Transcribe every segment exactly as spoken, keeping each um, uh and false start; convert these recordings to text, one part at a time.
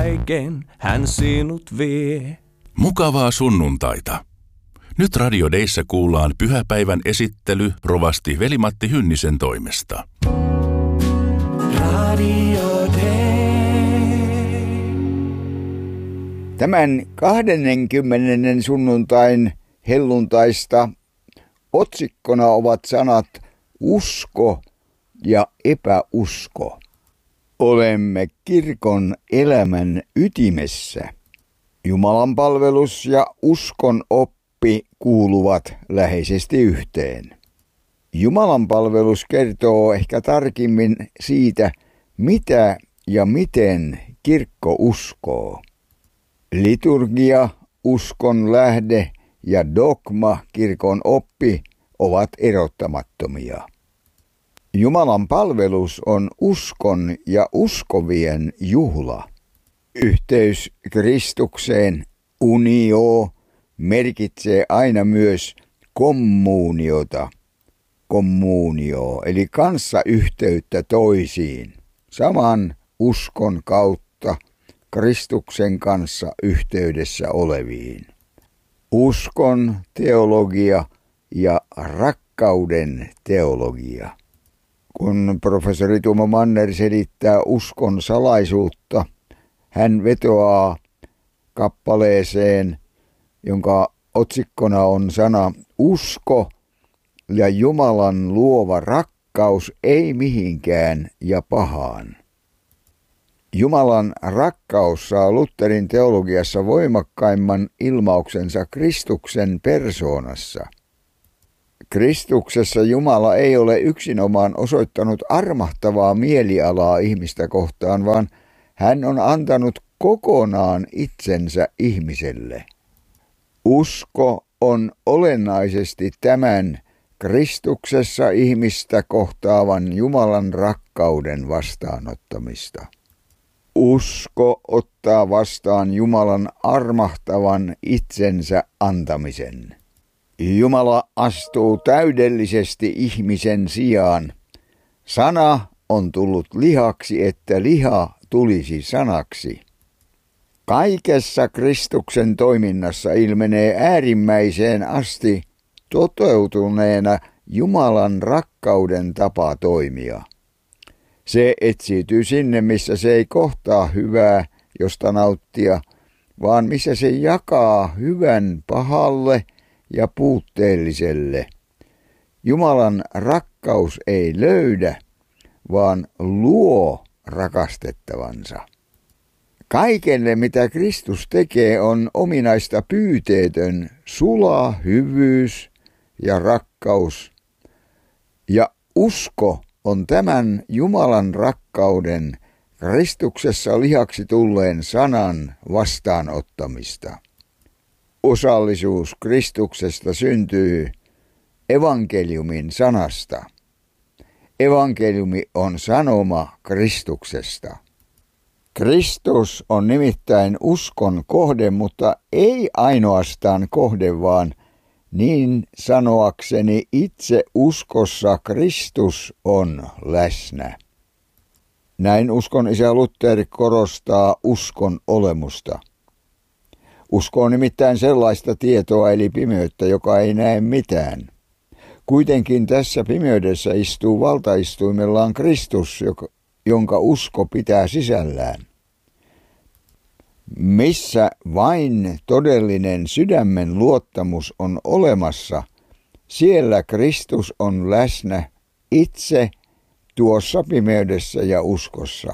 Kaiken hän sinut vie. Mukavaa sunnuntaita. Nyt Radio Deissä kuullaan pyhäpäivän esittely rovasti Veli-Matti Hynnisen toimesta. Radio Day. Tämän kahdennenkymmenennen sunnuntain helluntaista otsikkona ovat sanat usko ja epäusko. Olemme kirkon elämän ytimessä. Jumalan palvelus ja uskon oppi kuuluvat läheisesti yhteen. Jumalan palvelus kertoo ehkä tarkemmin siitä, mitä ja miten kirkko uskoo. Liturgia, uskon lähde ja dogma, kirkon oppi, ovat erottamattomia. Jumalan palvelus on uskon ja uskovien juhla. Yhteys Kristukseen, unio, merkitsee aina myös kommuuniota, kommuunio, eli kanssayhteyttä toisiin, saman uskon kautta Kristuksen kanssa yhteydessä oleviin. Uskon teologia ja rakkauden teologia. Kun professori Tuomo Manner selittää uskon salaisuutta, hän vetoaa kappaleeseen, jonka otsikkona on sana usko ja Jumalan luova rakkaus ei mihinkään ja pahaan. Jumalan rakkaus saa Lutherin teologiassa voimakkaimman ilmauksensa Kristuksen persoonassa. Kristuksessa Jumala ei ole yksinomaan osoittanut armahtavaa mielialaa ihmistä kohtaan, vaan hän on antanut kokonaan itsensä ihmiselle. Usko on olennaisesti tämän Kristuksessa ihmistä kohtaavan Jumalan rakkauden vastaanottamista. Usko ottaa vastaan Jumalan armahtavan itsensä antamisen. Jumala astuu täydellisesti ihmisen sijaan. Sana on tullut lihaksi, että liha tulisi sanaksi. Kaikessa Kristuksen toiminnassa ilmenee äärimmäiseen asti toteutuneena Jumalan rakkauden tapa toimia. Se etsiytyy sinne, missä se ei kohtaa hyvää, josta nauttia, vaan missä se jakaa hyvän pahalle ja puutteelliselle. Jumalan rakkaus ei löydä, vaan luo rakastettavansa. Kaikelle, mitä Kristus tekee, on ominaista pyyteetön, sula hyvyys ja rakkaus. Ja usko on tämän Jumalan rakkauden Kristuksessa lihaksi tulleen sanan vastaanottamista. Osallisuus Kristuksesta syntyy evankeliumin sanasta. Evankeliumi on sanoma Kristuksesta. Kristus on nimittäin uskon kohde, mutta ei ainoastaan kohde, vaan niin sanoakseni itse uskossa Kristus on läsnä. Näin uskon isä Luther korostaa uskon olemusta. Usko on nimittäin sellaista tietoa eli pimeyttä, joka ei näe mitään. Kuitenkin tässä pimeydessä istuu valtaistuimellaan Kristus, jonka usko pitää sisällään. Missä vain todellinen sydämen luottamus on olemassa, siellä Kristus on läsnä itse tuossa pimeydessä ja uskossa.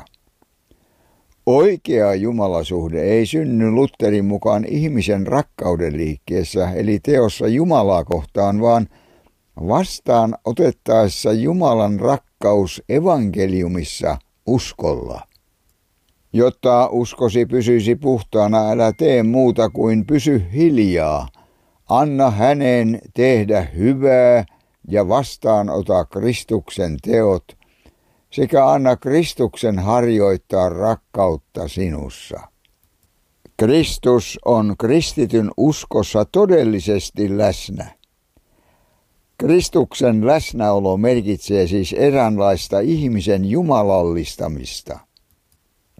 Oikea jumalasuhde ei synny Lutherin mukaan ihmisen rakkauden liikkeessä, eli teossa Jumalaa kohtaan, vaan vastaan otettaessa Jumalan rakkaus evankeliumissa uskolla. Jotta uskosi pysyisi puhtaana, älä tee muuta kuin pysy hiljaa. Anna hänen tehdä hyvää ja vastaanota Kristuksen teot, sekä anna Kristuksen harjoittaa rakkautta sinussa. Kristus on kristityn uskossa todellisesti läsnä. Kristuksen läsnäolo merkitsee siis eräänlaista ihmisen jumalallistamista.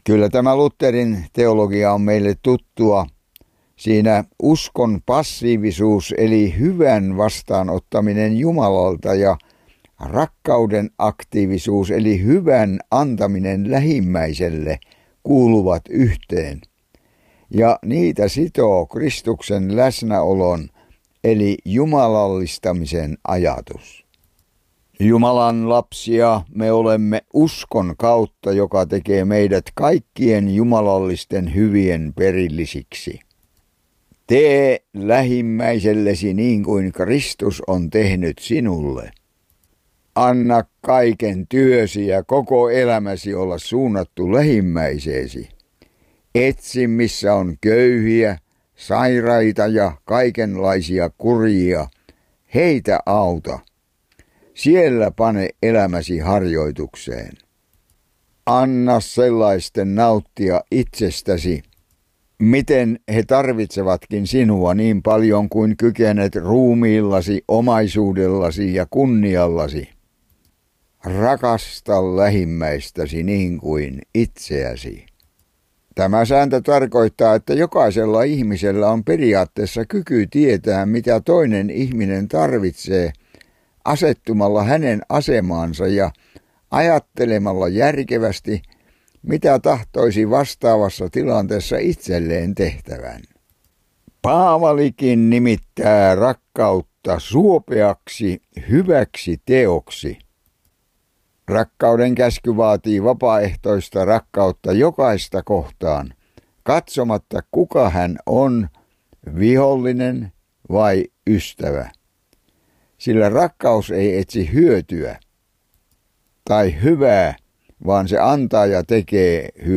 Kyllä tämä Lutherin teologia on meille tuttua. Siinä uskon passiivisuus eli hyvän vastaanottaminen Jumalalta ja rakkauden aktiivisuus eli hyvän antaminen lähimmäiselle kuuluvat yhteen. Ja niitä sitoo Kristuksen läsnäolon eli jumalallistamisen ajatus. Jumalan lapsia me olemme uskon kautta, joka tekee meidät kaikkien jumalallisten hyvien perillisiksi. Tee lähimmäisellesi niin kuin Kristus on tehnyt sinulle. Anna kaiken työsi ja koko elämäsi olla suunnattu lähimmäiseesi. Etsi, missä on köyhiä, sairaita ja kaikenlaisia kurjia. Heitä auta. Siellä pane elämäsi harjoitukseen. Anna sellaisten nauttia itsestäsi, miten he tarvitsevatkin sinua niin paljon kuin kykenet ruumiillasi, omaisuudellasi ja kunniallasi. Rakasta lähimmäistäsi niin kuin itseäsi. Tämä sääntö tarkoittaa, että jokaisella ihmisellä on periaatteessa kyky tietää, mitä toinen ihminen tarvitsee, asettumalla hänen asemaansa ja ajattelemalla järkevästi, mitä tahtoisi vastaavassa tilanteessa itselleen tehtävän. Paavalikin nimittää rakkautta suopeaksi hyväksi teoksi. Rakkauden käsky vaatii vapaaehtoista rakkautta jokaista kohtaan, katsomatta kuka hän on, vihollinen vai ystävä. Sillä rakkaus ei etsi hyötyä tai hyvää, vaan se antaa ja tekee hyvää.